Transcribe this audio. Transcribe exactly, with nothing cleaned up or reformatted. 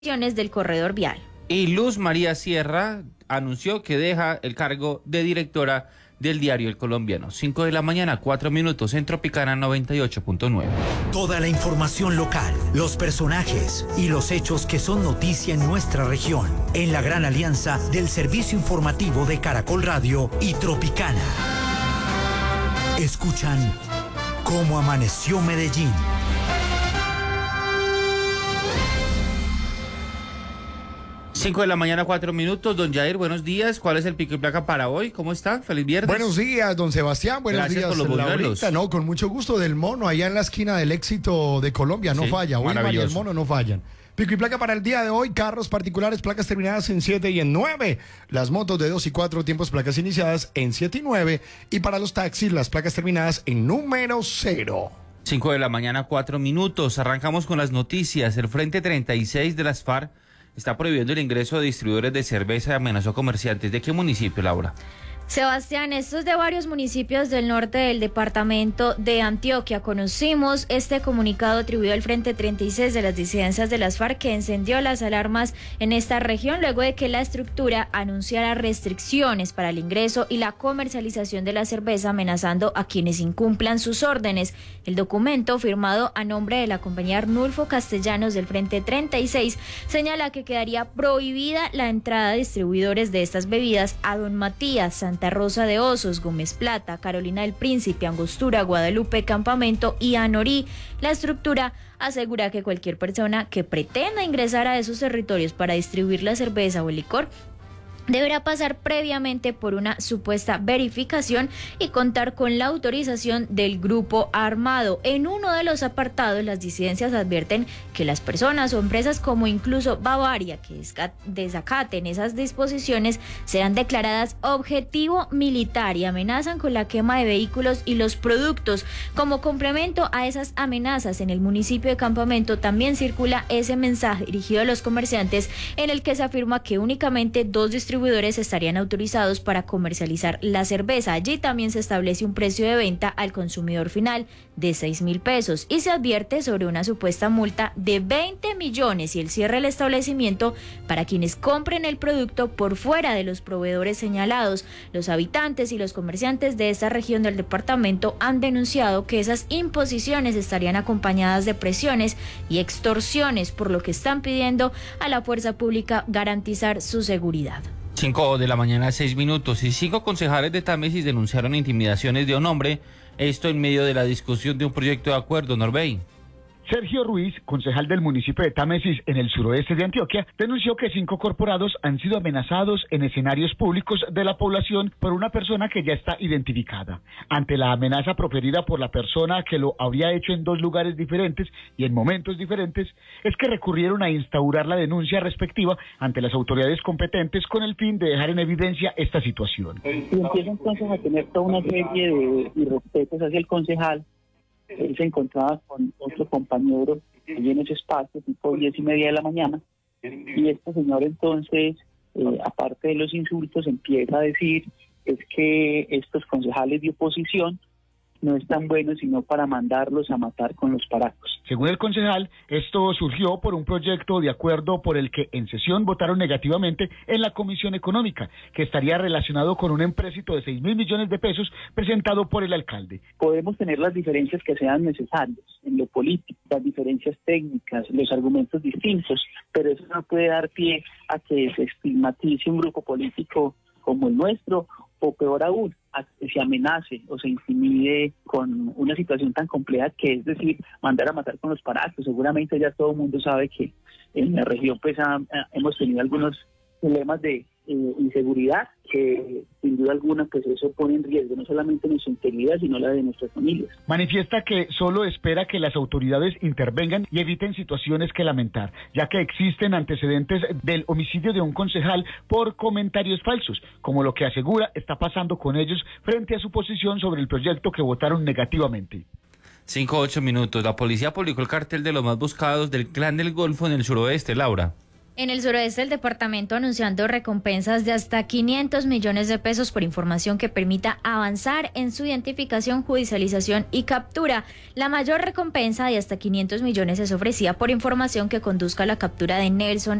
del corredor vial. Y Luz María Sierra anunció que deja el cargo de directora del diario El Colombiano. cinco de la mañana, cuatro minutos, en Tropicana noventa y ocho punto nueve. Toda la información local, los personajes y los hechos que son noticia en nuestra región, en la gran alianza del servicio informativo de Caracol Radio y Tropicana. Escuchan Cómo Amaneció Medellín. cinco de la mañana, cuatro minutos. Don Jair, buenos días. ¿Cuál es el pico y placa para hoy? ¿Cómo está? Feliz viernes. Buenos días, don Sebastián. Buenos Gracias días, por los Laurita. No, con mucho gusto, del Mono, allá en la esquina del Éxito de Colombia. No Sí, falla. Hoy María el Mono no fallan. Pico y placa para el día de hoy: carros particulares, placas terminadas en siete y en nueve. Las motos de dos y cuatro tiempos, placas iniciadas en siete y nueve. Y para los taxis, las placas terminadas en número cero. cinco de la mañana, cuatro minutos. Arrancamos con las noticias. El Frente treinta y seis de las FARC está prohibiendo el ingreso de distribuidores de cerveza y amenazó a comerciantes. ¿De qué municipio, Laura? Sebastián, esto es de varios municipios del norte del departamento de Antioquia. Conocimos este comunicado atribuido al Frente treinta y seis de las disidencias de las FARC, que encendió las alarmas en esta región luego de que la estructura anunciara restricciones para el ingreso y la comercialización de la cerveza, amenazando a quienes incumplan sus órdenes. El documento, firmado a nombre de la compañía Arnulfo Castellanos del Frente treinta y seis, señala que quedaría prohibida la entrada de distribuidores de estas bebidas a Don Matías, Santa Rosa de Osos, Gómez Plata, Carolina del Príncipe, Angostura, Guadalupe, Campamento y Anorí. La estructura asegura que cualquier persona que pretenda ingresar a esos territorios para distribuir la cerveza o el licor deberá pasar previamente por una supuesta verificación y contar con la autorización del grupo armado. En uno de los apartados, las disidencias advierten que las personas o empresas, como incluso Bavaria, que desacaten esas disposiciones, serán declaradas objetivo militar y amenazan con la quema de vehículos y los productos. Como complemento a esas amenazas, en el municipio de Campamento también circula ese mensaje dirigido a los comerciantes, en el que se afirma que únicamente dos distribuidores estarían autorizados para comercializar la cerveza. Allí también se establece un precio de venta al consumidor final de seis mil pesos y se advierte sobre una supuesta multa de veinte millones y el cierre del establecimiento para quienes compren el producto por fuera de los proveedores señalados. Los habitantes y los comerciantes de esta región del departamento han denunciado que esas imposiciones estarían acompañadas de presiones y extorsiones, por lo que están pidiendo a la fuerza pública garantizar su seguridad. cinco de la mañana, seis minutos. Y cinco concejales de Támesis denunciaron intimidaciones de un hombre, esto en medio de la discusión de un proyecto de acuerdo. Norbey. Sergio Ruiz, concejal del municipio de Támesis en el suroeste de Antioquia, denunció que cinco corporados han sido amenazados en escenarios públicos de la población por una persona que ya está identificada. Ante la amenaza proferida por la persona que lo habría hecho en dos lugares diferentes y en momentos diferentes, es que recurrieron a instaurar la denuncia respectiva ante las autoridades competentes con el fin de dejar en evidencia esta situación. Y empieza entonces a tener toda una serie de irrespetos hacia el concejal. Él se encontraba con otro compañero allí en ese espacio, tipo diez y media de la mañana, y este señor entonces, eh, aparte de los insultos, empieza a decir es que estos concejales de oposición no están buenos sino para mandarlos a matar con los paracos. Según el concejal, esto surgió por un proyecto de acuerdo por el que en sesión votaron negativamente en la Comisión Económica, que estaría relacionado con un empréstito de seis mil millones de pesos presentado por el alcalde. Podemos tener las diferencias que sean necesarias en lo político, las diferencias técnicas, los argumentos distintos, pero eso no puede dar pie a que se estigmatice un grupo político como el nuestro, o peor aún, a que se amenace o se intimide con una situación tan compleja, que es decir, mandar a matar con los paracos. Seguramente ya todo el mundo sabe que en la región pues ha, ha, hemos tenido algunos problemas de eh, inseguridad que sin duda alguna pues eso pone en riesgo no solamente nuestra integridad sino la de nuestras familias. Manifiesta que solo espera que las autoridades intervengan y eviten situaciones que lamentar, ya que existen antecedentes del homicidio de un concejal por comentarios falsos, como lo que asegura está pasando con ellos frente a su posición sobre el proyecto que votaron negativamente. cinco, ocho minutos. La policía publicó el cartel de los más buscados del Clan del Golfo en el suroeste, Laura. En el suroeste del departamento anunciando recompensas de hasta quinientos millones de pesos por información que permita avanzar en su identificación, judicialización y captura. La mayor recompensa de hasta quinientos millones es ofrecida por información que conduzca a la captura de Nelson